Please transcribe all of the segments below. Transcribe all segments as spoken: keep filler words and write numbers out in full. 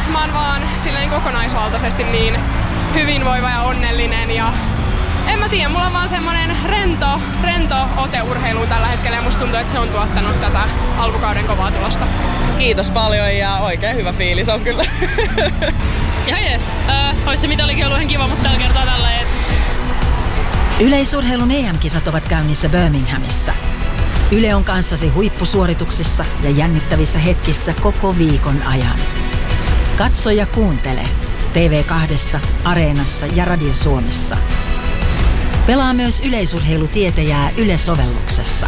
mä oon vaan silleen kokonaisvaltaisesti niin hyvinvoiva ja onnellinen ja en mä tiedä, mulla on vaan semmonen rento, rento ote urheiluun tällä hetkellä ja musta tuntuu, että se on tuottanut tätä alkukauden kovaa tulosta. Kiitos paljon ja oikein hyvä fiilis on kyllä. Ihan jees. Öö, ois se mitalikin ollut ihan kiva, mutta tällä kertaa tällä ei. Yleisurheilun E M-kisat ovat käynnissä Birminghamissa. Yle on kanssasi huippusuorituksissa ja jännittävissä hetkissä koko viikon ajan. Katso ja kuuntele T V kaksi, Areenassa ja Radio Suomessa. Pelaa myös yleisurheilutietäjää Yle-sovelluksessa.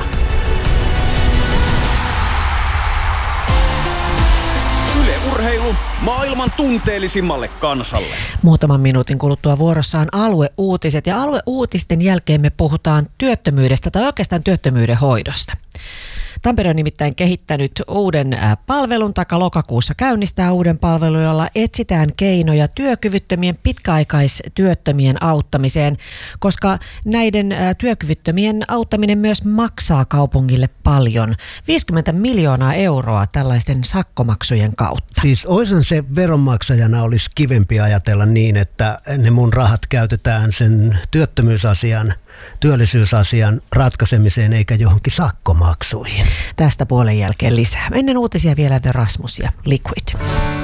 Yle Urheilu maailman tunteellisimmalle kansalle. Muutaman minuutin kuluttua vuorossa on alueuutiset ja alueuutisten jälkeen me puhutaan työttömyydestä tai oikeastaan työttömyyden hoidosta. Tampere on nimittäin kehittänyt uuden palvelun, taka lokakuussa käynnistää uuden palvelun, jolla etsitään keinoja työkyvyttömien pitkäaikaistyöttömien auttamiseen, koska näiden työkyvyttömien auttaminen myös maksaa kaupungille paljon, viisikymmentä miljoonaa euroa tällaisten sakkomaksujen kautta. Siis oisan se veronmaksajana olisi kivempi ajatella niin, että ne mun rahat käytetään sen työttömyysasian, työllisyysasian ratkaisemiseen eikä johonkin sakkomaksuihin. Tästä puolen jälkeen lisää. Ennen uutisia vielä The Rasmus ja Liquid.